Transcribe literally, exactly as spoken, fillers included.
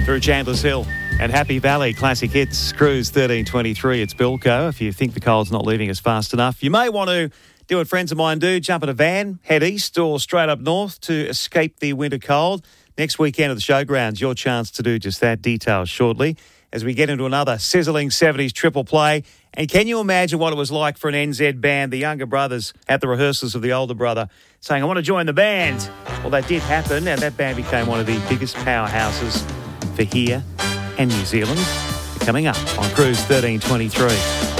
through Chandler's Hill and Happy Valley. Classic Hits, Cruise thirteen twenty-three. It's Bilko. If you think the cold's not leaving us fast enough, you may want to do what friends of mine do, jump in a van, head east or straight up north to escape the winter cold. Next weekend at the Showgrounds, your chance to do just that. Details shortly as we get into another sizzling seventies triple play. And can you imagine what it was like for an N Z band, the younger brothers at the rehearsals of the older brother, saying, I want to join the band? Well, that did happen, and that band became one of the biggest powerhouses for here and New Zealand. Coming up on Cruise thirteen twenty-three.